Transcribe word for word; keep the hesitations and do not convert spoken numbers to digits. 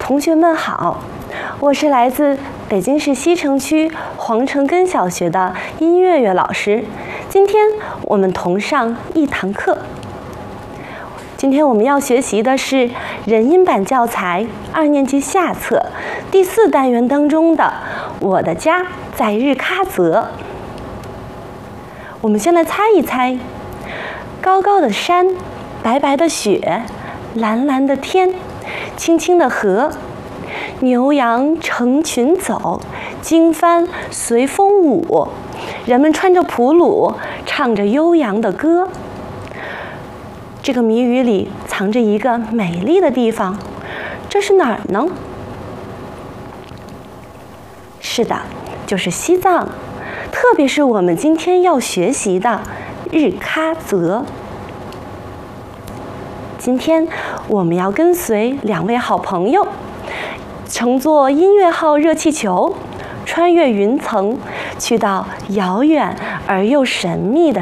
同学们好，我是来自北京市西城区黄城根小学的殷月月老师。今天我们同上一堂课。今天我们要学习的是人音版教材二年级下册第四单元当中的“我的家在日喀则”。我们先来猜一猜：高高的山，白白的雪，蓝蓝的天，清清的河，牛羊成群走，经幡随风舞，人们穿着蒲鲁，唱着悠扬的歌。这个谜语里藏着一个美丽的地方，这是哪儿呢？是的，就是西藏，特别是我们今天要学习的日喀则。今天我们要跟随两位好朋友，乘坐音乐号热气球，穿越云层，去到遥远而又神秘的